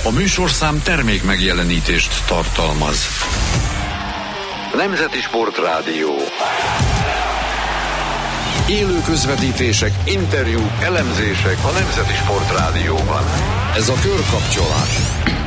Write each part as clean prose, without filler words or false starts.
A műsorszám termék megjelenítést tartalmaz. Nemzeti Sportrádió. Élő közvetítések, interjúk, elemzések a Nemzeti Sportrádióban. Ez a Körkapcsolás.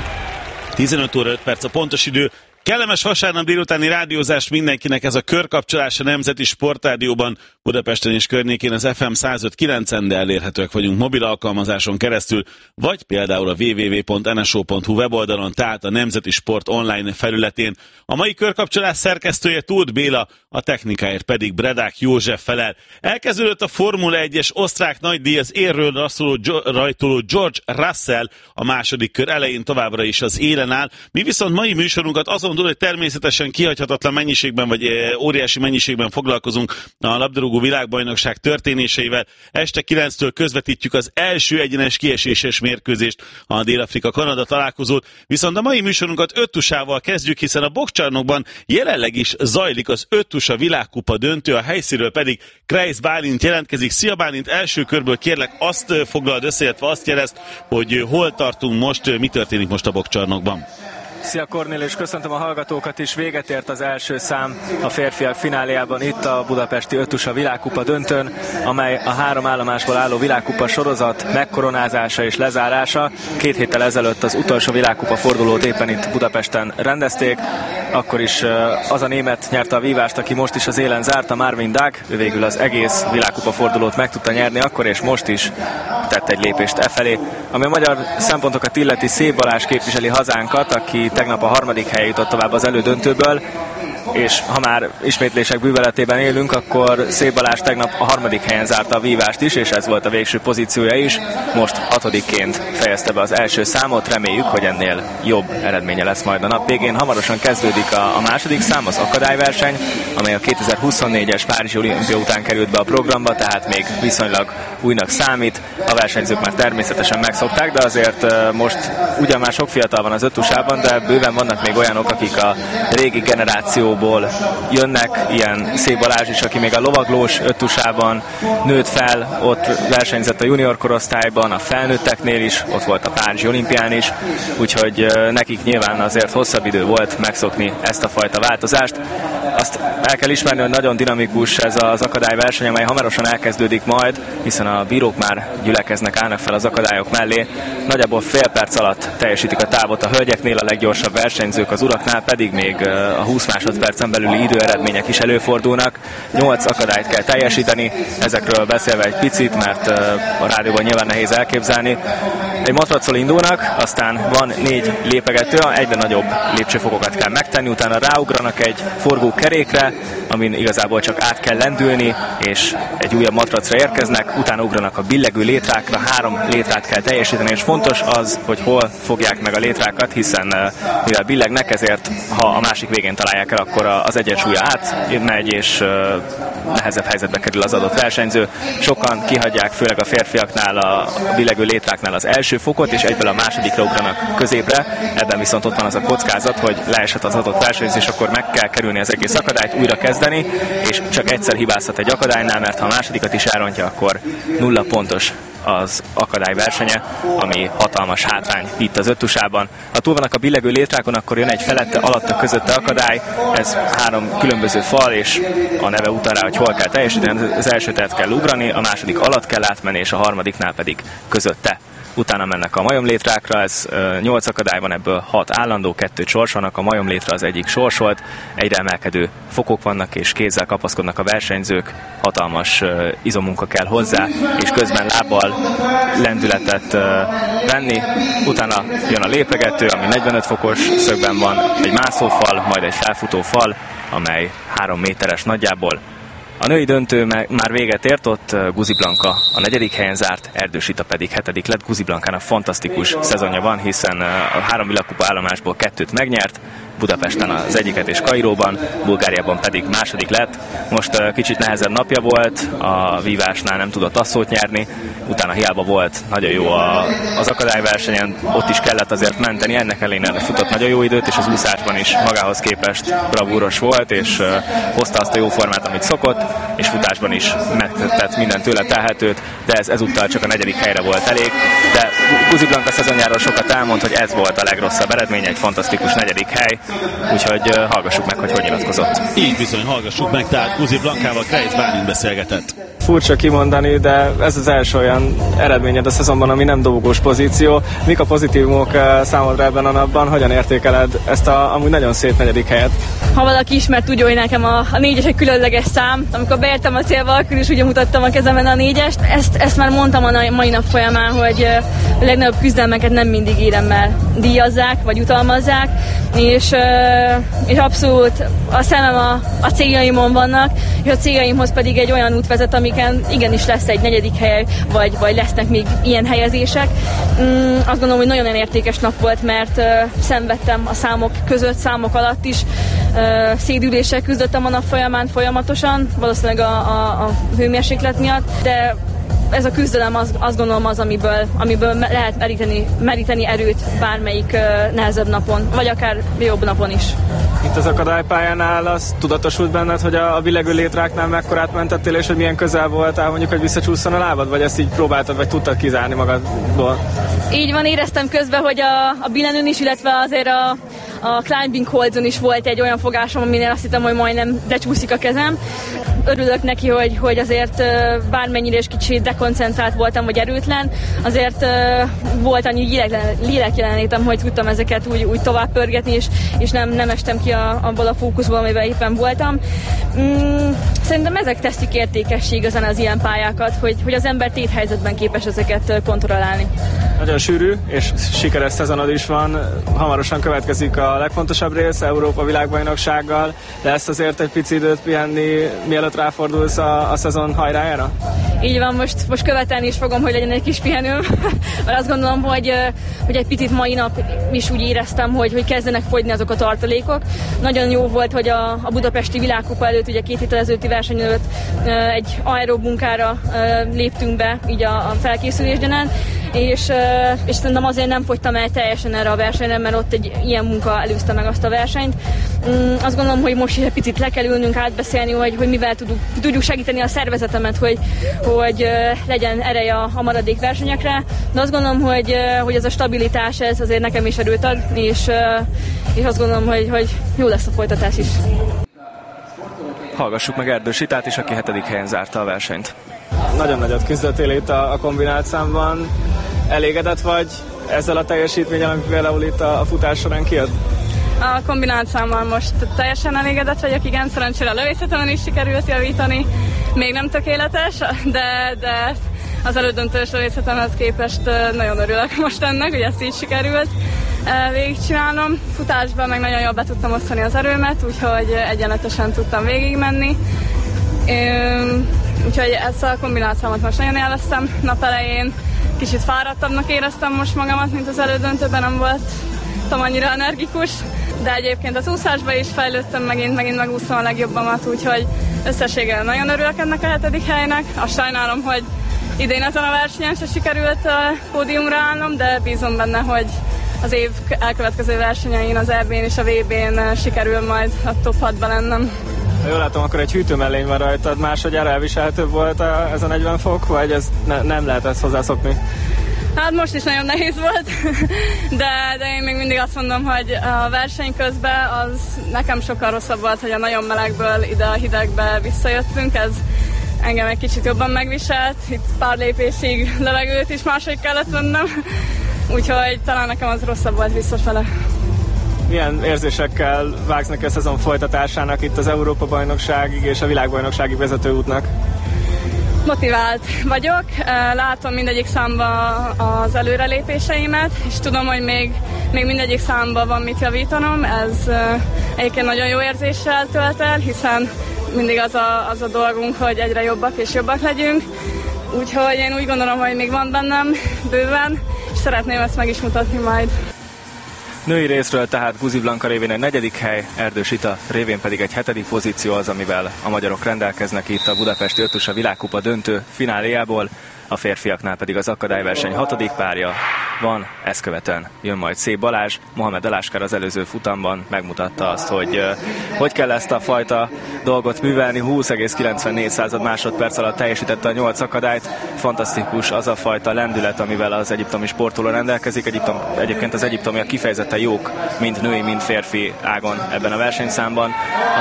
15 óra 5 perc a pontos idő. Kellemes vasárnap délutáni rádiózást mindenkinek, ez a Körkapcsolás a Nemzeti Sportrádióban, Budapesten és környékén az FM 105.9-en, de elérhetőek vagyunk mobil alkalmazáson keresztül, vagy például a www.nso.hu weboldalon, tehát a Nemzeti Sport online felületén. A mai Körkapcsolás szerkesztője Tóth Béla, a technikáért pedig Bredák József felel. Elkezdődött a Formula 1-es osztrák nagydíj, az érről rajtoló George Russell a második kör elején továbbra is az élen áll. Mi viszont mai műsorunkat azon túl, hogy természetesen kihagyhatatlan mennyiségben, vagy óriási mennyiségben foglalkozunk a labdarúgó világbajnokság történéseivel. Este 9-től közvetítjük az első egyenes kieséses mérkőzést, a Dél-Afrika-Kanada találkozót, viszont a mai műsorunkat öttusával kezdjük, hiszen a boxcsarnokban jelenleg is zajlik az öttusa világkupa döntő, a helyszínről pedig Kreis Bálint jelentkezik. Szia Bálint, első körből kérlek azt foglald össze, illetve azt jelezd, hogy hol tartunk most, mi történik most a boxcsarnokban. Szia Kornél, és köszöntöm a hallgatókat is. Véget ért az első szám a férfiak fináléjában itt a budapesti öttusa világkupa döntőn, amely a 3 állomásból álló világkupa sorozat megkoronázása és lezárása. 2 héttel ezelőtt az utolsó világkupa fordulót éppen itt Budapesten rendezték. Akkor is az a német nyerte a vívást, aki most is az élen zárta, Marvin Dag. Ő végül az egész világkupa fordulót meg tudta nyerni akkor, és most is tett egy lépést efelé. Ami a magyar szempontokat illeti, Szép Balázs képviseli hazánkat, aki tegnap a 3. helyen jutott tovább az elődöntőből, és ha már ismétlések bűveletében élünk, akkor Szép Balázs tegnap a 3. helyen zárta a vívást is, és ez volt a végső pozíciója is. Most 6-ként fejezte be az első számot, reméljük, hogy ennél jobb eredménye lesz majd a nap végén. Hamarosan kezdődik a második szám, az akadályverseny, amely a 2024-es Párizsi olimpia után került be a programba, tehát még viszonylag újnak számít. A versenyzők már természetesen megszokták, de azért most ugyan már sok fiatal van az öttusában, de bőven vannak még olyanok, akik a régi generációból jönnek, ilyen Szép Balázs is, aki még a lovaglós öttusában nőtt fel, ott versenyzett a junior korosztályban, a felnőtteknél is, ott volt a Párizsi olimpián is, úgyhogy nekik nyilván azért hosszabb idő volt megszokni ezt a fajta változást. Azt el kell ismerni, hogy nagyon dinamikus ez az akadályverseny, amely hamarosan elkezdődik majd, hiszen a bírók már gyülekeznek, állnak fel az akadályok mellé. Nagyjából fél perc alatt teljesítik a távot a hölgyeknél, a leggyorsabb versenyzők, az uraknál pedig még a 20 másodpercen belüli időeredmények is előfordulnak. 8 akadályt kell teljesíteni, ezekről beszélve egy picit, mert a rádióban nyilván nehéz elképzelni. Egy matracról indulnak, aztán van 4 lépegető, egyre nagyobb lépcsőfokokat kell megtenni, utána ráugranak egy forgó kerékre, amin igazából csak át kell lendülni, és egy újabb matracra érkeznek, utána ugranak a billegő létrákra, 3 létrát kell teljesíteni, és fontos az, hogy hol fogják meg a létrákat, hiszen mivel billegnek, ezért ha a másik végén találják el, akkor az egyensúlya átmegy, és nehezebb helyzetbe kerül az adott versenyző. Sokan kihagyják, főleg a férfiaknál, a billegő létráknál az első fokot, és egyből a másodikra ugranak középre. Ebben viszont ott van az a kockázat, hogy leesett az adott versenyző, és akkor meg kell kerülni az egész akadályt, újra kezdeni, és csak egyszer hibázhat egy akadálynál, mert ha a másodikat is elrontja, akkor 0 pontos az akadályversenye, ami hatalmas hátrány itt az öttusában. Ha túl vannak a billegő létrákon, akkor jön egy felette, alatta, közötte akadály. Ez 3 különböző fal, és a neve utal rá, hogy hol kell teljesíteni. Az első telet kell ugrani, a második alatt kell átmenni, és a harmadiknál pedig közötte. Utána mennek a majomlétrákra, ez 8 akadály van, ebből 6 állandó, 2 sorsolnak, a majomlétra az egyik sorsolt, egyre emelkedő fokok vannak, és kézzel kapaszkodnak a versenyzők, hatalmas izommunka kell hozzá, és közben lábbal lendületet venni. Utána jön a lépegető, ami 45 fokos szögben van, egy mászófal, majd egy felfutó fal, amely 3 méteres nagyjából. A női döntő már véget ért, ott Guzi Blanka a 4. helyen zárt, Erdős pedig 7. lett. Guzi Blankának fantasztikus szezonja van, hiszen a 3 világkupa állomásból 2 megnyert, Budapesten az egyiket és Kairóban, Bulgáriában pedig második lett. Most kicsit nehezebb napja volt, a vívásnál nem tudott asszót nyerni, utána hiába volt nagyon jó az akadályversenyen, ott is kellett azért menteni, ennek ellenére futott nagyon jó időt, és az úszásban is magához képest bravúros volt, és hozta azt a jó formát, amit szokott, és futásban is megtett minden tőle telhetőt, de ez ezúttal csak a 4. helyre volt elég. De Guzi Blanka szezonjáról sokat elmond, hogy ez volt a legrosszabb eredmény, egy fantasztikus 4. hely, úgyhogy hallgassuk meg, hogy nyilatkozott. Így bizony, hallgassuk meg, tehát Guzi Blankával Krejc Bálint beszélgetett. Furcsa kimondani, de ez az első olyan eredményed a szezonban, ami nem dobogós pozíció. Mik a pozitívumok számodra ebben a napban? Hogyan értékeled ezt a amúgy nagyon szép 4. helyet? Ha valaki ismer, tudja, hogy nekem a 4-es egy különleges szám. Amikor beértem a célba, akkor is ugye mutattam a kezemen a 4-est. Ezt már mondtam a mai nap folyamán, hogy a legnagyobb küzdelmeket nem mindig éremmel díjazzák, vagy utalmazzák, és abszolút a szemem a céljaimon vannak, és a céljaimhoz pedig egy olyan út vezet, amiken igenis lesz egy 4. hely, vagy lesznek még ilyen helyezések. Azt gondolom, hogy nagyon értékes nap volt, mert szenvedtem a számok között, számok alatt is, szédüléssel küzdöttem a nap folyamán folyamatosan, valószínűleg a hőmérséklet miatt, de ez a küzdelem azt gondolom az, amiből lehet meríteni erőt bármelyik nehezebb napon, vagy akár jobb napon is. Itt az akadálypályánál az tudatosult benned, hogy a billegő létráknál mekkorát mentettél, és hogy milyen közel voltál mondjuk, hogy visszacsúszson a lábad, vagy ezt így próbáltad, vagy tudtad kizárni magadból? Így van, éreztem közben, hogy a billenőn is, illetve azért a climbing holdson is volt egy olyan fogásom, aminél azt hittem, hogy majdnem lecsúszik a kezem. Örülök neki, hogy azért bármennyire is kicsit dekoncentrált voltam, vagy erőtlen, azért volt annyi lélekjelenétem, hogy tudtam ezeket úgy tovább pörgetni, és nem estem ki abból a fókuszból, amivel éppen voltam. Szerintem ezek teszik értékessé igazán az ilyen pályákat, hogy az ember téthelyzetben képes ezeket kontrollálni. Nagyon sűrű és sikeres szezonod is van, hamarosan következik a legfontosabb rész, Európa világbajnoksággal, de ezt azért egy pici időt pihenni, mielőtt ráfordulsz a szezon hajrájára? Így van, most követelni is fogom, hogy legyen egy kis pihenőm, mert azt gondolom, hogy egy picit mai nap is úgy éreztem, hogy kezdenek fogyni azok a tartalékok. Nagyon jó volt, hogy a budapesti világkupa előtt, ugye 2 héttel ezelőtti verseny előtt egy aerob munkára léptünk be így a felkészülésgyanánt, és szerintem azért nem fogytam el teljesen erre a versenyre, mert ott egy ilyen munka előzte meg azt a versenyt. Azt gondolom, hogy most is egy picit le kell ülnünk átbeszélni, hogy mivel tudjuk segíteni a szervezetemet, hogy legyen ereje a maradék versenyekre, de azt gondolom, hogy ez a stabilitás, ez azért nekem is erőt ad, és azt gondolom, hogy jó lesz a folytatás is. Hallgassuk meg Erdős Ritát is, aki 7. helyen zárta a versenyt. Nagyon nagyot küzdöttél itt a kombinált számban. Elégedett vagy ezzel a teljesítménnyel, ami például itt a futás során kijött? A kombinált számmal most teljesen elégedett vagyok, igen, szerencsére a lövészetemen is sikerült javítani. Még nem tökéletes, de az elődöntős lövészetemhez képest nagyon örülök most ennek, hogy ezt így sikerült végigcsinálnom. Futásban meg nagyon jól be tudtam osztani az erőmet, úgyhogy egyenletesen tudtam végigmenni. Úgyhogy ezt a kombinált számot most nagyon élveztem nap elején. Kicsit fáradtabbnak éreztem most magamat, mint az elődöntőben, nem voltam annyira energikus, de egyébként az úszásban is fejlődtem, megint megúsztam a legjobbamat, úgyhogy összességgel nagyon örülök ennek a 7. helynek. Azt sajnálom, hogy idén ezen a versenyen se sikerült a pódiumra állnom, de bízom benne, hogy az év elkövetkező versenyein, az EB-n és a VB-n sikerül majd a top 6-ban lennem. Ha jól látom, akkor egy hűtőmellény van rajtad, másodjára elviselhetőbb volt ez a 40 fok, vagy ez nem lehet ezt hozzászokni? Hát most is nagyon nehéz volt, de én még mindig azt mondom, hogy a verseny közben az nekem sokkal rosszabb volt, hogy a nagyon melegből ide a hidegbe visszajöttünk, ez engem egy kicsit jobban megviselt, itt pár lépésig levegőt is máshogy kellett vennem, úgyhogy talán nekem az rosszabb volt visszafele. Milyen érzésekkel vágsz neki a szezon folytatásának itt az Európa-bajnokságig és a világbajnokságig vezető útnak? Motivált vagyok, látom mindegyik számba az előrelépéseimet, és tudom, hogy még mindegyik számba van mit javítanom. Ez egyébként nagyon jó érzéssel tölt el, hiszen mindig az a dolgunk, hogy egyre jobbak és jobbak legyünk. Úgyhogy én úgy gondolom, hogy még van bennem bőven, és szeretném ezt meg is mutatni majd. Női részről tehát Guzi Blanka révén egy 4. hely, Erdős Ita révén pedig egy 7. pozíció az, amivel a magyarok rendelkeznek itt a budapesti Öttusa világkupa döntő fináléjából. A férfiaknál pedig az akadályverseny 6. párja van, ezt követően jön majd Szép Balázs. Mohamed Aláskár az előző futamban megmutatta azt, hogy kell ezt a fajta dolgot művelni. 20,94 másodperc alatt teljesítette a 8 akadályt. Fantasztikus az a fajta lendület, amivel az egyiptomi sportoló rendelkezik. Egyébként az egyiptomiak kifejezetten jók, mind női, mind férfi ágon ebben a versenyszámban. A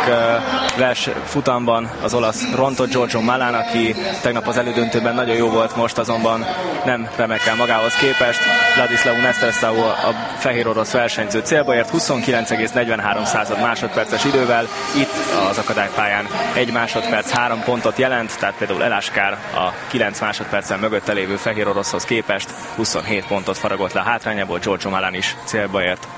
6. futamban az olasz rontott Giorgio Malán, aki tegnap az elődöntőben nagyon jó volt, most azonban nem remekkel magához képest. Ladislau Nesterstau a fehér orosz versenyző célba ért 29,43 másodperces idővel. Itt az akadálypályán 1 másodperc 3 pontot jelent, tehát például Aláskár a 9 másodpercen mögötte lévő fehér oroszhoz képest 27 pontot faragott le a hátrányából. Giorgio Malán is célba ért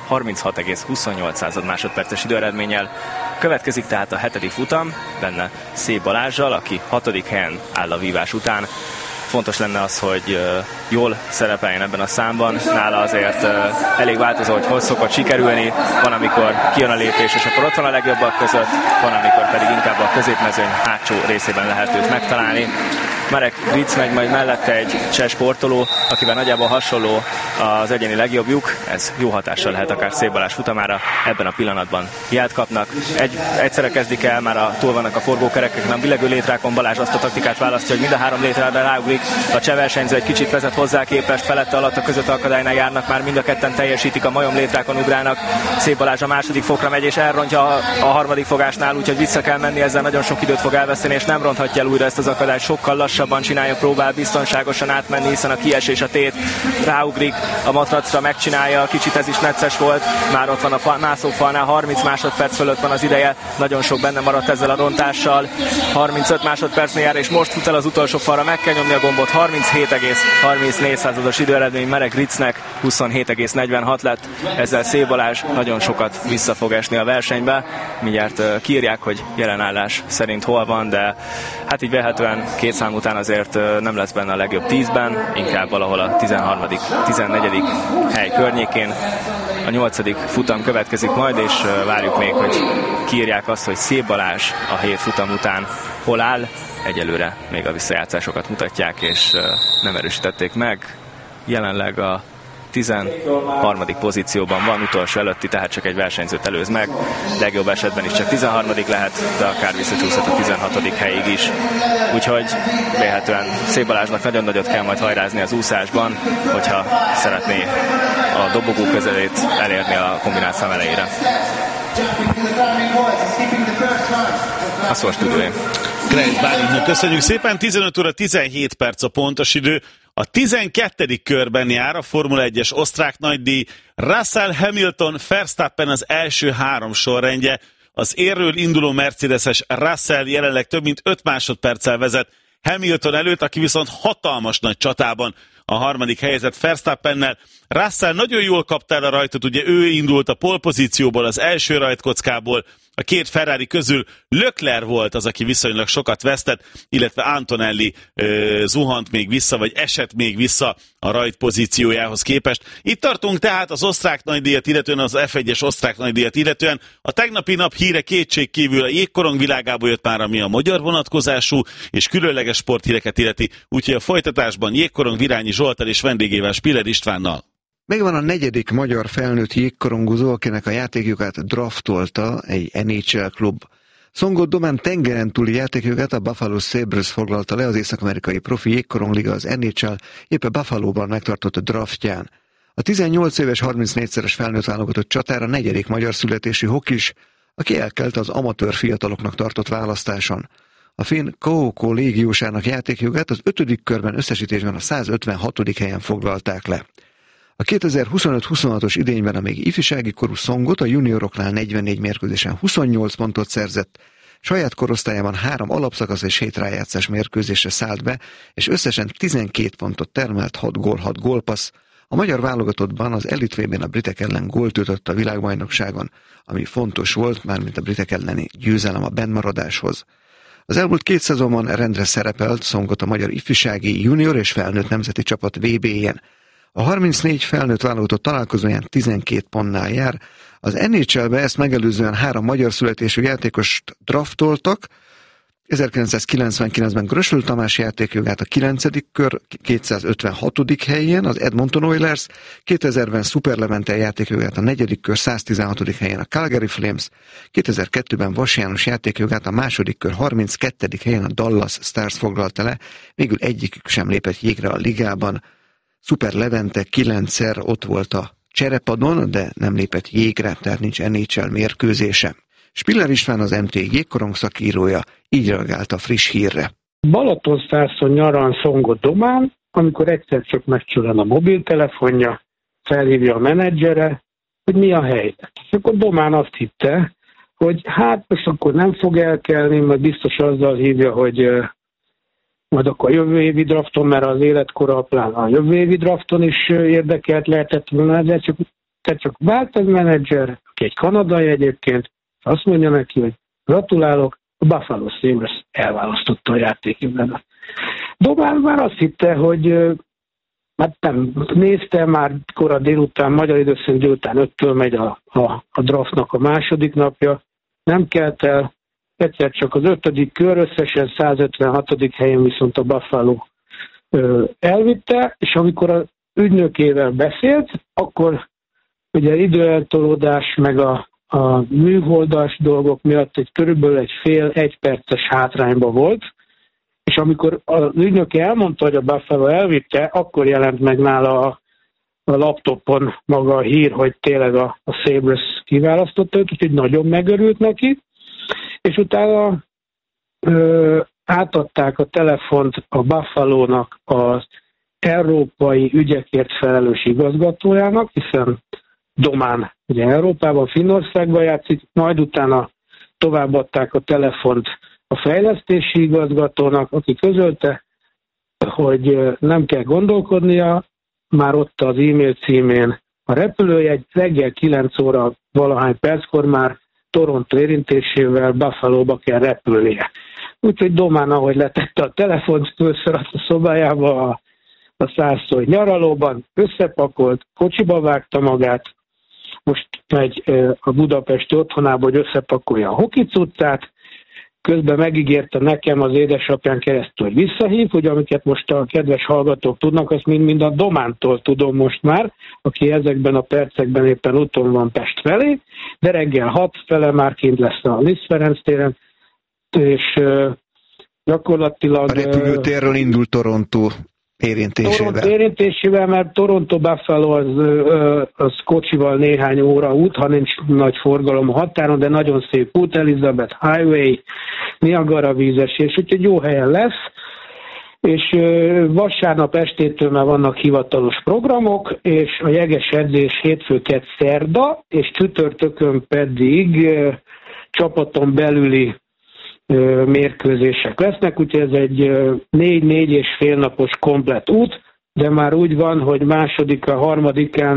36,28 másodperces időeredménnyel. Következik tehát a 7. futam, benne Szép Balázssal, aki 6. helyen áll a vívás után. Fontos lenne az, hogy jól szerepeljen ebben a számban. Nála azért elég változó, hogy szokott sikerülni. Van, amikor kijön a lépés, és akkor ott van a legjobbak között, van, amikor pedig inkább a középmezőny hátsó részében lehet őt megtalálni. Marek Gric megy majd mellette egy cseh sportoló, akivel nagyjából hasonló az egyéni legjobbjuk. Ez jó hatással lehet akár Szép Balázs futamára. Ebben a pillanatban jelet kapnak. Egyszerre kezdik el, már túl vannak a forgókerekeken, a billegő létrákon. Balázs azt a taktikát választja, hogy mind a 3 létrára ráugrik. A cseh versenyző egy kicsit vezet hozzá képest, felette alatt a között akadálynál járnak, már mind a ketten teljesítik, a majom létrákon ugrálnak. Szép Balázs a 2. fokra megy, és elrontja a 3. fogásnál, úgyhogy vissza kell menni, ezzel nagyon sok időt fog elveszteni, és nem ronthatja el újra ezt az akadályt. Sokkal lassabban csinálja, próbál biztonságosan átmenni, hiszen a kiesés a tét, ráugrik a matracra, megcsinálja, kicsit ez is necces volt, már ott van a mászófalnál, 30 másodperc fölött van az ideje, nagyon sok benne maradt ezzel a rontással, 35 másodpercnél jár, és most fut el az utolsó falra, meg kell nyomni a gombot, 37,34 időeredmény Marek Gricnek, 27,46 lett, ezzel Szép Balázs nagyon sokat vissza fog esni a versenybe, mindjárt kiírják, hogy jelenállás szerint hol van, de hát így vélhetően 2 szám után azért nem lesz benne a legjobb 10-ben, inkább valahol a 13., 14. hely környékén. A 8. futam következik majd, és várjuk még, hogy kiírják azt, hogy Szép Balázs a 7 futam után hol áll. Egyelőre még a visszajátszásokat mutatják, és nem erősítették meg. Jelenleg a 13. pozícióban van, utolsó előtti, tehát csak egy versenyzőt előz meg. Legjobb esetben is csak 13. lehet, de akár visszacsúszhat a 16. helyig is. Úgyhogy vélhetően Szép Balázsnak nagyon nagyot kell majd hajrázni az úszásban, hogyha szeretné a dobogó közelét elérni a kombinált szám elejére. A szó a stúdióim. Grejsz Bálintnak köszönjük szépen, 15 óra 17 perc a pontos idő. A 12. körben jár a Formula 1-es osztrák nagydíj. Russell, Hamilton, Verstappen az első 3 sorrendje. Az érről induló Mercedes-es Russell jelenleg több mint 5 másodperccel vezet Hamilton előtt, aki viszont hatalmas nagy csatában a 3. helyezett Verstappennel. Russell nagyon jól kapta el a rajtot, ugye ő indult a pole pozícióból, az első rajtkockából, a 2 Ferrari közül Leclerc volt az, aki viszonylag sokat vesztett, illetve Antonelli zuhant még vissza, vagy esett még vissza a rajt pozíciójához képest. Itt tartunk tehát az osztrák nagydíjat illetően, az F1-es osztrák nagydíjat illetően. A tegnapi nap híre kétségkívül a jégkorong világából jött már, ami a magyar vonatkozású és különleges sporthíreket illeti, úgyhogy a folytatásban jégkorong Virányi Zsolttal és vendégével Spiller Istvánnal. Megvan a 4. magyar felnőtt jégkorongozó, akinek a játékjogát draftolta egy NHL klub. Songot Domán tengeren túli játékjogát a Buffalo Sabres foglalta le, az észak-amerikai profi jégkorongliga, az NHL éppen Buffalóban megtartott a draftján. A 18 éves 34-szeres felnőtt válogatott csatára 4. magyar születésű hokis, aki elkelt az amatőr fiataloknak tartott választáson. A finn KHK légiósának játékjogát az 5. körben összesítésben a 156. helyen foglalták le. A 2025-26-os idényben a még ifjúsági korú Songot a junioroknál 44 mérkőzésen 28 pontot szerzett, saját korosztályában 3 alapszakasz és 7 rájátszás mérkőzésre szállt be, és összesen 12 pontot termelt, 6 gól, 6 gólpassz. A magyar válogatottban az Elite VB-n a britek ellen gólt ütött a világbajnokságon, ami fontos volt, mármint a britek elleni győzelem a bennmaradáshoz. Az elmúlt 2 szezonban rendre szerepelt Songot a magyar ifjúsági, junior és felnőtt nemzeti csapat VB-jén. A 34 felnőtt válogatott találkozóján 12 pontnál jár. Az NHL-be ezt megelőzően 3 magyar születésű játékost draftoltak. 1999-ben Grösl Tamás játékjogát a 9. kör 256. helyén, az Edmonton Oilers, 2000-ben Super Levente játékjogát a 4. kör 116. helyén a Calgary Flames, 2002-ben Vas János játékjogát a 2. kör 32. helyen a Dallas Stars foglalta le, végül egyikük sem lépett jégre a ligában. Super Levente 9-szer ott volt a cserepadon, de nem lépett jégre, tehát nincs NHL mérkőzése. Spiller István, az MT jégkorong szakírója, így reagált a friss hírre. Balatonszárszon nyarán Szongot Domán, amikor egyszer csak megcsörren a mobiltelefonja, felhívja a menedzsere, hogy mi a helyzet. És akkor Domán azt hitte, hogy hát most akkor nem fog elkelni, majd biztos azzal hívja, hogy majd akkor a jövő évi drafton, mert az életkora plán a jövő évi drafton is érdekelt lehetett volna, de csak vált egy menedzser, aki egy kanadai egyébként, azt mondja neki, hogy gratulálok, a Buffalo Sabres elválasztotta a játékjogát. Domán már azt hitte, hogy hát nem nézte, már kora délután, magyar idő szerint délután 5-től megy a draftnak a második napja, nem kelt el, egyszer csak az 5. kör, összesen 156. helyen viszont a Buffalo elvitte, és amikor az ügynökével beszélt, akkor ugye időeltolódás meg a műholdas dolgok miatt körülbelül egy fél-egy perces hátrányba volt, és amikor az ügynöke elmondta, hogy a Buffalo elvitte, akkor jelent meg nála a laptopon maga a hír, hogy tényleg a Sabres kiválasztotta őt, úgyhogy nagyon megörült neki, és utána átadták a telefont a Buffalo-nak az európai ügyekért felelős igazgatójának, hiszen Domán ugye Európában, Finnországban játszik, majd utána továbbadták a telefont a fejlesztési igazgatónak, aki közölte, hogy nem kell gondolkodnia, már ott az e-mail címén a repülőjegy, reggel 9 óra valahány perckor már Toronto érintésével Buffalo-ba kell repülnie. Úgyhogy Domán, ahogy letette a telefont, fölszaradt a szobájába a Szászolj nyaralóban, összepakolt, kocsiba vágta magát, most megy a budapesti otthonába, hogy összepakolja a hokicuccát, közben megígérte nekem az édesapján keresztül, hogy visszahív, hogy amiket most a kedves hallgatók tudnak, azt mind a Domántól tudom most már, aki ezekben a percekben éppen úton van Pest felé, de reggel 6 fele már kint lesz a Liszt Ferenc téren, és gyakorlatilag... A repülőtérről indul Toronto érintésével, mert Toronto Buffalo az kocsival néhány óra út, ha nincs nagy forgalom a határon, de nagyon szép út, Elizabeth Highway, Niagara vízesés, úgyhogy jó helyen lesz, és vasárnap estétől már vannak hivatalos programok, és a jeges edzés hétfő-kedd szerda, és csütörtökön pedig csapaton belüli mérkőzések lesznek, úgyhogy ez egy 4-4 és fél napos komplett út, de már úgy van, hogy másodika, harmadikán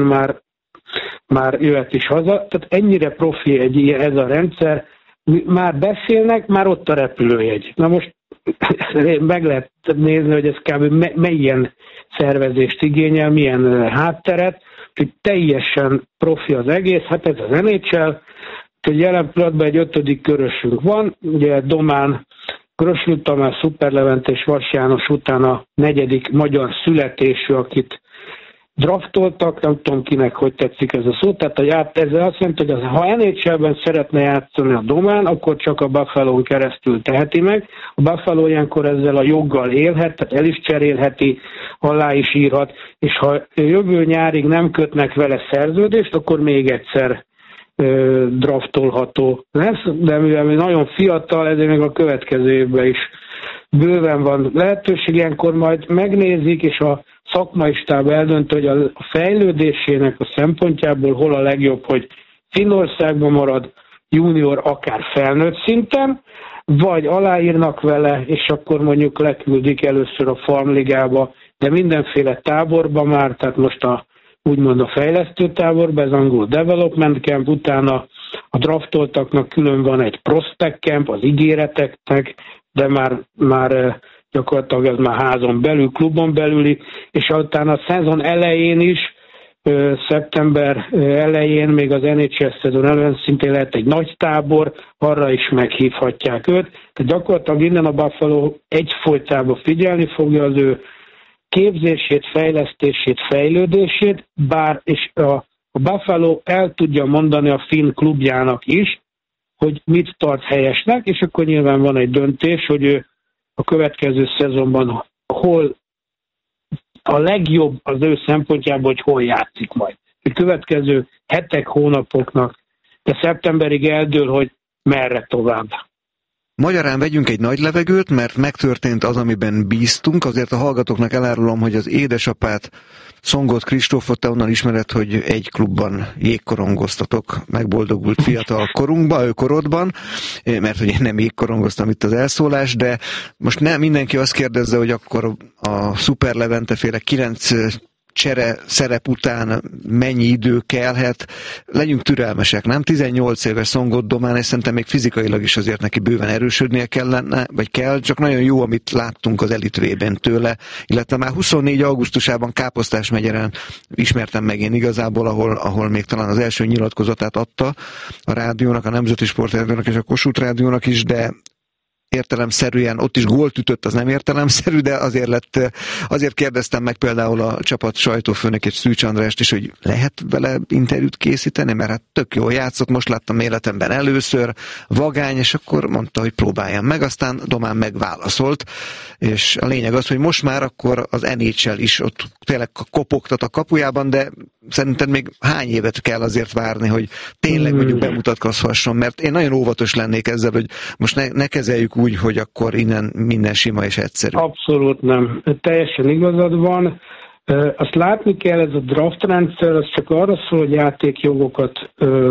már jöhet is haza. Tehát ennyire profi ez a rendszer. Már beszélnek, már ott a repülőjegy. Na most meg lehet nézni, hogy ez kb. Milyen szervezést igényel, milyen hátteret, hogy teljesen profi az egész, hát ez az NHL. Úgyhogy jelen pillanatban egy 5. körösünk van, ugye Domán, Grösl Tamás, Super Levente és Vas János után a 4. magyar születésű, akit draftoltak, nem tudom kinek, hogy tetszik ez a szó, tehát ezzel azt jelenti, hogy ha NHL-ben szeretne játszani a Domán, akkor csak a Buffalo-n keresztül teheti meg. A Buffalo ilyenkor ezzel a joggal élhet, tehát el is cserélheti, alá is írhat, és ha jövő nyárig nem kötnek vele szerződést, akkor még egyszer draftolható lesz, de mivel nagyon fiatal, ezért még a következő évben is bőven van lehetőség, ilyenkor majd megnézik, és a szakmai stáb eldönt, hogy a fejlődésének a szempontjából hol a legjobb, hogy Finnországban marad junior, akár felnőtt szinten, vagy aláírnak vele, és akkor mondjuk leküldik először a farmligába, de mindenféle táborba már, tehát most úgymond a fejlesztő táborba, ez angol development camp, utána a draftoltaknak külön van egy prospect camp, az ígéreteknek, de már gyakorlatilag ez már házon belül, klubon belüli, és utána a szezon elején is, szeptember elején, még az NHL szezon előtt szintén lehet egy nagy tábor, arra is meghívhatják őt. Tehát gyakorlatilag innen a Buffalo egyfolytában figyelni fogja az ő képzését, fejlesztését, fejlődését, bár és a Buffalo el tudja mondani a finn klubjának is, hogy mit tart helyesnek, és akkor nyilván van egy döntés, hogy ő a következő szezonban hol a legjobb az ő szempontjából, hogy hol játszik majd. A következő hetek, hónapoknak, de szeptemberig eldől, hogy merre tovább. Magyarán vegyünk egy nagy levegőt, mert megtörtént az, amiben bíztunk. Azért a hallgatóknak elárulom, hogy az édesapát, Szongoth Kristófot te onnan ismered, hogy egy klubban jégkorongoztatok megboldogult fiatal korodban, mert hogy én nem jégkorongoztam itt az elszólás, de most nem mindenki azt kérdezze, hogy akkor a Szuper Levente féle 9 csere szerep után mennyi idő kellhet. Legyünk türelmesek, nem? 18 éves Szongoth Domán, és szerintem még fizikailag is azért neki bőven erősödnie kellene, vagy kell, csak nagyon jó, amit láttunk az Elite V-ben tőle, illetve már 24. augusztusában Káposztás megyeren ismertem meg én igazából, ahol még talán az első nyilatkozatát adta a rádiónak, a Nemzeti Sportrádiónak és a Kossuth Rádiónak is, de értelemszerűen, ott is gólt ütött, az nem értelemszerű, de azért kérdeztem meg például a csapat sajtófőnökét, Szűcs Andrást is, hogy lehet vele interjút készíteni, mert hát tök jól játszott, most láttam életemben először, vagány, és akkor mondta, hogy próbáljam meg, aztán Domán megválaszolt, és a lényeg az, hogy most már akkor az NHL is ott tényleg kopogtat a kapujában, de szerinted még hány évet kell azért várni, hogy tényleg mondjuk bemutatkozhasson, mert én nagyon óvatos lennék ezzel, hogy most ne kezeljük úgy, hogy akkor innen minden sima és egyszerű. Abszolút nem. Teljesen igazad van. Azt látni kell, ez a draft rendszer, az csak arra szól, hogy játékjogokat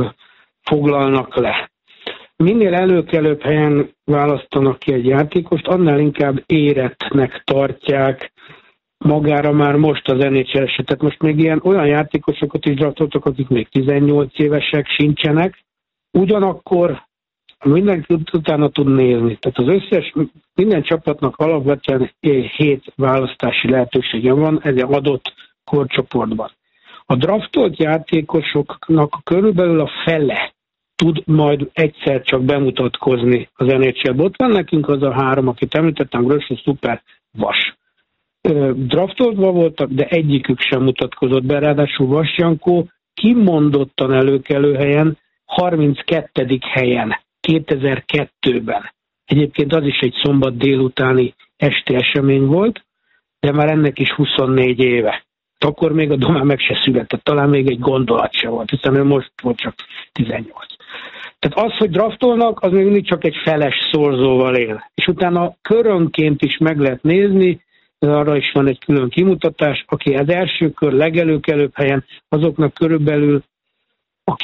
foglalnak le. Minél előkelőbb helyen választanak ki egy játékost, annál inkább érettnek tartják magára már most az NHL eset. Tehát most még olyan játékosokat is draftoltak, akik még 18 évesek sincsenek. Ugyanakkor mindenki utána tud nézni. Tehát az minden csapatnak alapvetően 7 választási lehetősége van egy adott korcsoportban. A draftolt játékosoknak körülbelül a fele tud majd egyszer csak bemutatkozni az NHL-ben. Ott van nekünk az a 3, akit említettem, Grösö, Szuper, Vas. Draftoltva voltak, de egyikük sem mutatkozott be, ráadásul Vas Jankó kimondottan előkelő helyen, 32. helyen, 2002-ben. Egyébként az is egy szombat délutáni esti esemény volt, de már ennek is 24 éve. Akkor még a Domán meg se született, talán még egy gondolat se volt, hiszen ő most volt csak 18. Tehát az, hogy draftolnak, az még mindig csak egy feles szorzóval él. És utána körönként is meg lehet nézni, arra is van egy külön kimutatás, aki az első kör legelőkelőbb helyen, azoknak körülbelül a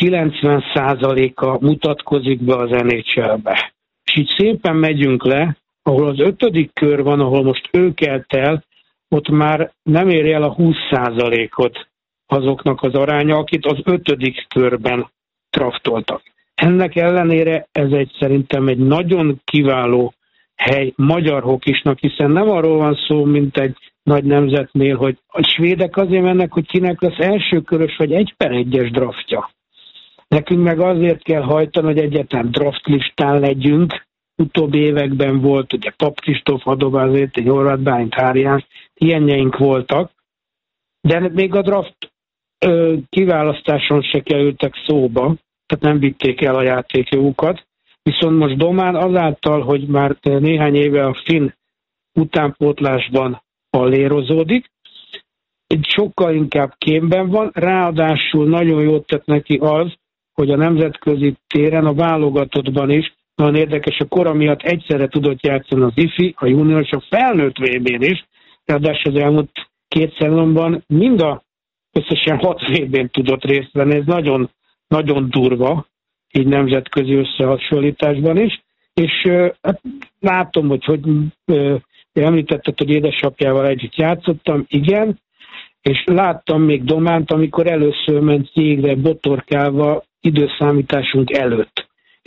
90%-a mutatkozik be az NHL-be. És így szépen megyünk le, ahol az 5. kör van, ahol most ő kelt el, ott már nem éri el a 20%-ot azoknak az aránya, akit az 5. körben draftoltak. Ennek ellenére ez szerintem egy nagyon kiváló hely magyar hokisnak, hiszen nem arról van szó, mint egy nagy nemzetnél, hogy a svédek azért mennek, hogy kinek lesz elsőkörös vagy 1/1-es draftja. Nekünk meg azért kell hajtani, hogy egyáltalán draftlistán legyünk. Utóbbi években volt, ugye Pap Kristóf, Hadovázét, egy Horváth Bálint, Háriás, ilyenjeink voltak, de még a draft kiválasztáson se kerültek szóba, tehát nem vitték el a játékjogukat. Viszont most Domán azáltal, hogy már néhány éve a finn utánpótlásban allérozódik, egy sokkal inkább kémben van, ráadásul nagyon jót tett neki az, hogy a nemzetközi téren, a válogatottban is, nagyon érdekes, a kora miatt egyszerre tudott játszani az IFI, a junior és a felnőtt VB-n is, ráadásul az elmúlt 2 szezonban összesen 6 VB-n tudott részt venni, ez nagyon, nagyon durva, így nemzetközi összehasonlításban is, és hát látom, hogy említetted, hogy édesapjával együtt játszottam, igen, és láttam még Dománt, amikor először ment jégre botorkálva időszámításunk előtt.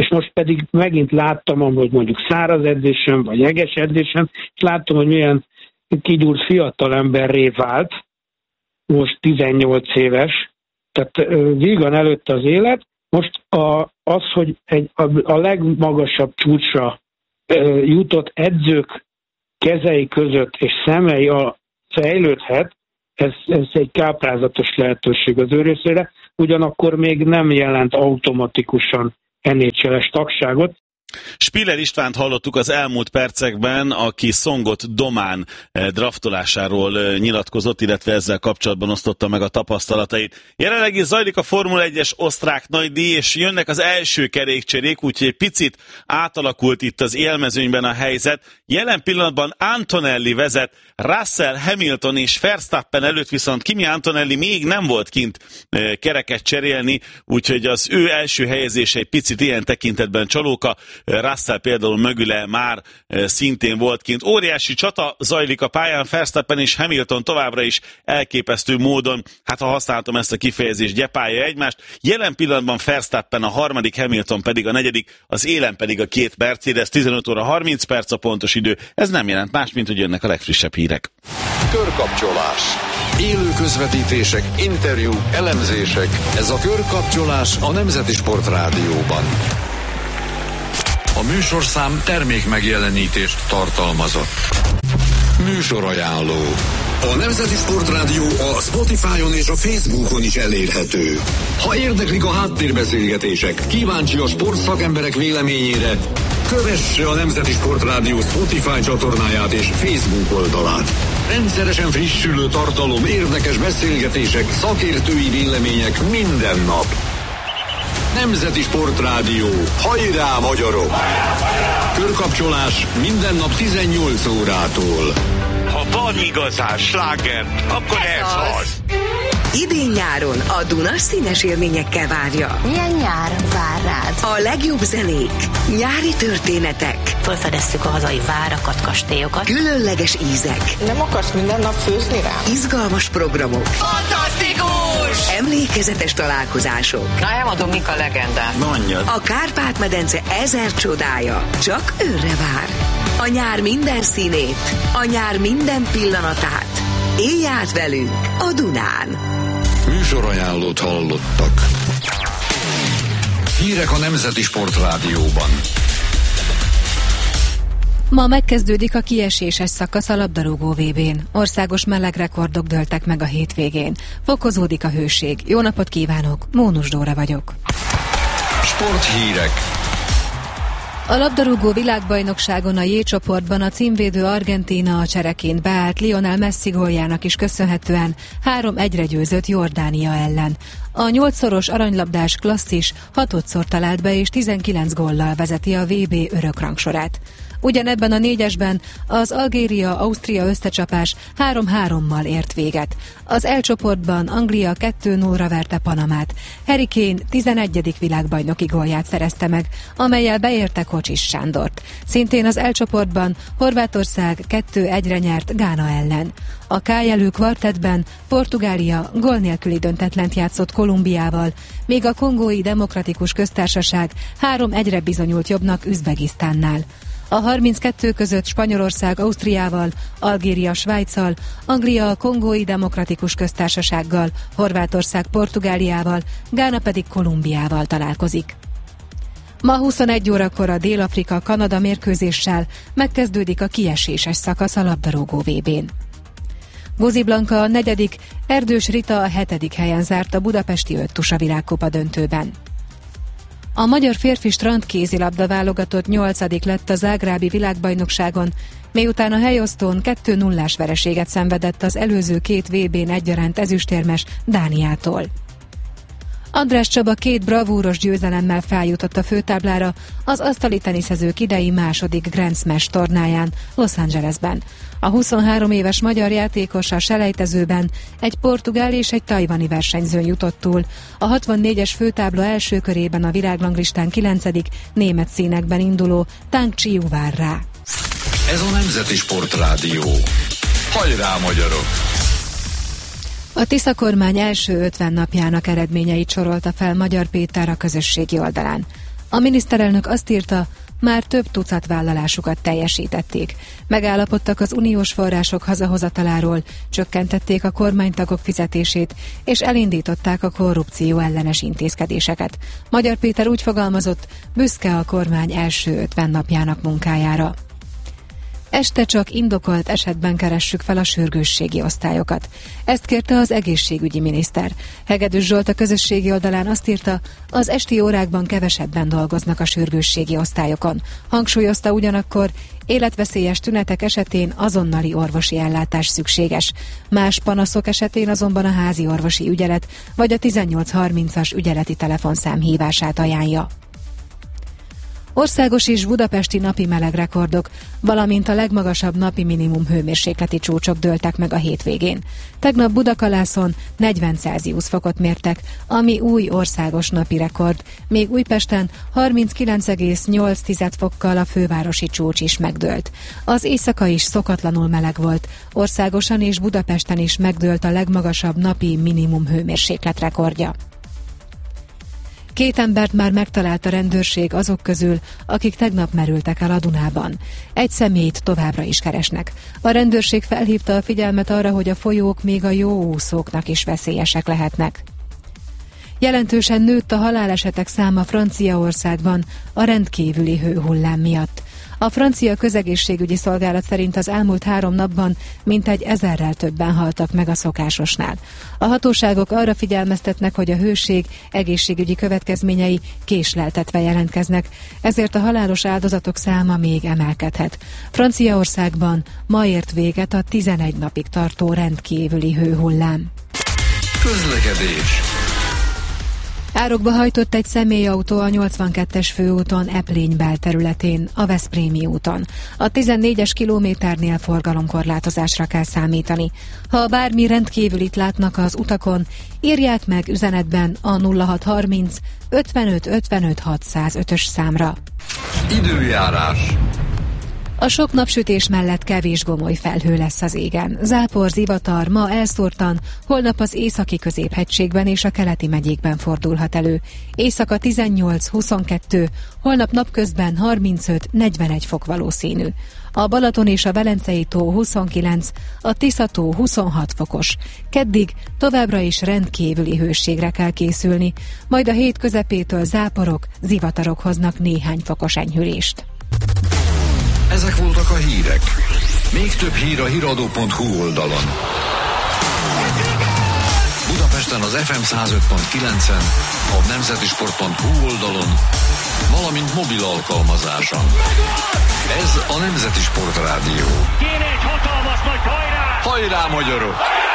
és most pedig megint láttam, hogy mondjuk száraz edzésen, vagy jeges edzésen, és láttam, hogy milyen kigyúrt fiatalemberré vált, most 18 éves, tehát vígan előtt az élet. Most az, hogy a legmagasabb csúcsra jutott edzők kezei között és szemei fejlődhet, ez egy káprázatos lehetőség az ő részére, ugyanakkor még nem jelent automatikusan NHL-es tagságot. Spiller Istvánt hallottuk az elmúlt percekben, aki Songot Domán draftolásáról nyilatkozott, illetve ezzel kapcsolatban osztotta meg a tapasztalatait. Jelenleg is zajlik a Formula 1-es osztrák nagydíj, és jönnek az első kerékcserék, úgyhogy egy picit átalakult itt az élmezőnyben a helyzet. Jelen pillanatban Antonelli vezet, Russell, Hamilton és Verstappen előtt viszont Kimi Antonelli még nem volt kint kereket cserélni, úgyhogy az ő első helyezése egy picit ilyen tekintetben csalóka. Russell például mögüle már szintén volt kint. Óriási csata zajlik a pályán, Verstappen és Hamilton továbbra is elképesztő módon, hát ha használtam ezt a kifejezést, gyepálja egymást. Jelen pillanatban Verstappen a harmadik, Hamilton pedig a negyedik, az élen pedig a két Mercedes. 15 óra 30 perc a pontos idő. Ez nem jelent más, mint hogy jönnek a legfrissebb hírek. Körkapcsolás. Élő közvetítések, interjúk, elemzések. Ez a Körkapcsolás a Nemzeti Sport Rádióban. A műsorszám termék megjelenítést tartalmazott. Műsorajánló. A Nemzeti Sport Rádió a Spotify-on és a Facebookon is elérhető. Ha érdeklik a háttérbeszélgetések, kíváncsi a sportszakemberek véleményére, kövesse a Nemzeti Sport Rádió Spotify csatornáját és Facebook oldalát. Rendszeresen frissülő tartalom, érdekes beszélgetések, szakértői vélemények minden nap. Nemzeti Sport Rádió. Hajrá, magyarok! Körkapcsolás minden nap 18 órától. Ha van igazán sláger, akkor ez az. Idén-nyáron a Duna színes élményekkel várja. Milyen nyár vár rád? A legjobb zenék, nyári történetek. Felfedeztük a hazai várakat, kastélyokat. Különleges ízek. Nem akarsz minden nap főzni rám? Izgalmas programok. Fantasztikus! Emlékezetes találkozások. Na, elmondom, mik a legendák. Mondjad. A Kárpát-medence 1000 csodája csak őrre vár. A nyár minden színét, a nyár minden pillanatát. Élj át velünk a Dunán. Műsorajánlót hallottak. Hírek a Nemzeti Sport Rádióban. Ma megkezdődik a kieséses szakasz a labdarúgó VB-n. Országos melegrekordok dőltek meg a hétvégén. Fokozódik a hőség. Jó napot kívánok, Mónus Dóra vagyok. Sporthírek. A labdarúgó világbajnokságon a J csoportban a címvédő Argentína a csereként beállt Lionel Messi góljának is köszönhetően 3-1-re győzött Jordánia ellen. A 8-szoros aranylabdás klasszis 6-szor talált be és 19 góllal vezeti a VB örökrangsorát. Ugyanebben a négyesben az Algéria-Ausztria összecsapás 3-3-mal ért véget. Az L csoportban Anglia 2-0-ra verte Panamát. Harry Kane 11. világbajnoki gólját szerezte meg, amellyel beérte Kocsis Sándort. Szintén az L csoportban Horvátország 2-1-re nyert Gána ellen. A K-jelű kvartettben Portugália gól nélküli döntetlent játszott Kolumbiával, míg a Kongói Demokratikus Köztársaság 3-1-re bizonyult jobbnak Üzbegisztánnál. A 32 között Spanyolország Ausztriával, Algéria Svájccal, Anglia a Kongói Demokratikus Köztársasággal, Horvátország Portugáliával, Gána pedig Kolumbiával találkozik. Ma 21 órakor a Dél-Afrika-Kanada mérkőzéssel megkezdődik a kieséses szakasz a labdarúgó VB-n. Gozi Blanka a 4., Erdős Rita a 7. helyen zárt a budapesti Öttusa világkupa döntőben. A magyar férfi strandkézilabda válogatott 8. lett a zágrábi világbajnokságon, miután a helyosztón 2-0-ás vereséget szenvedett az előző két VB-n egyaránt ezüstérmes Dániától. András Csaba 2 bravúros győzelemmel feljutott a főtáblára az asztali teniszezők idei második Grand Smash tornáján Los Angelesben. A 23 éves magyar játékos a selejtezőben egy portugál és egy tajvani versenyzőn jutott túl. A 64-es főtábla első körében a világranglistán 9. német színekben induló Tang Chiu vár rá. Ez a Nemzeti Sport Rádió. Hajrá, magyarok! A Tisza kormány első 50 napjának eredményeit sorolta fel Magyar Péter a közösségi oldalán. A miniszterelnök azt írta, már több tucat vállalásukat teljesítették. Megállapodtak az uniós források hazahozataláról, csökkentették a kormánytagok fizetését, és elindították a korrupció ellenes intézkedéseket. Magyar Péter úgy fogalmazott, büszke a kormány első 50 napjának munkájára. Este csak indokolt esetben keressük fel a sürgősségi osztályokat. Ezt kérte az egészségügyi miniszter. Hegedűs Zsolt a közösségi oldalán azt írta, az esti órákban kevesebben dolgoznak a sürgősségi osztályokon. Hangsúlyozta ugyanakkor, életveszélyes tünetek esetén azonnali orvosi ellátás szükséges. Más panaszok esetén azonban a házi orvosi ügyelet vagy a 1830-as ügyeleti telefonszám hívását ajánlja. Országos és budapesti napi melegrekordok, valamint a legmagasabb napi minimum hőmérsékleti csúcsok dőltek meg a hétvégén. Tegnap Budakalászon 40 Celsius fokot mértek, ami új országos napi rekord, még Újpesten 39,8 fokkal a fővárosi csúcs is megdőlt. Az éjszaka is szokatlanul meleg volt, országosan és Budapesten is megdőlt a legmagasabb napi minimum hőmérséklet rekordja. 2 embert már megtalált a rendőrség azok közül, akik tegnap merültek el a Dunában. Egy személyt továbbra is keresnek. A rendőrség felhívta a figyelmet arra, hogy a folyók még a jó úszóknak is veszélyesek lehetnek. Jelentősen nőtt a halálesetek száma Franciaországban a rendkívüli hőhullám miatt. A francia közegészségügyi szolgálat szerint az elmúlt 3 napban mintegy 1000-rel többen haltak meg a szokásosnál. A hatóságok arra figyelmeztetnek, hogy a hőség egészségügyi következményei késleltetve jelentkeznek, ezért a halálos áldozatok száma még emelkedhet. Franciaországban ma ért véget a 11 napig tartó rendkívüli hőhullám. Közlekedés. Árokba hajtott egy személyautó a 82-es főúton Eplény belterületén, a Veszprémi úton. A 14-es kilométernél forgalomkorlátozásra kell számítani. Ha bármi rendkívülit látnak az utakon, írják meg üzenetben a 0630 55 55 605-ös számra. Időjárás. A sok napsütés mellett kevés gomoly felhő lesz az égen. Zápor, zivatar ma elszórtan, holnap az északi középhegységben és a keleti megyékben fordulhat elő. Éjszaka 18-22, holnap napközben 35-41 fok valószínű. A Balaton és a Velencei tó 29, a Tisza tó 26 fokos. Keddig továbbra is rendkívüli hőségre kell készülni, majd a hét közepétől záporok, zivatarok hoznak néhány fokos enyhülést. Ezek voltak a hírek. Még több hír a hiradó.hu oldalon. Budapesten az FM 105.9-en, a nemzetisport.hu oldalon, valamint mobil alkalmazáson. Ez a Nemzeti Sport Rádió. Kéne egy hatalmas nagy hajrá! Hajrá, magyarok!